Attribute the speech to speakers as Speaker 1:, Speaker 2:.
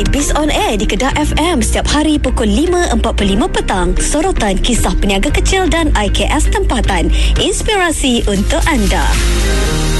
Speaker 1: Ikuti Biz on Air di Kedah FM setiap hari pukul 5.45 petang. Sorotan kisah peniaga kecil dan IKS tempatan. Inspirasi untuk anda.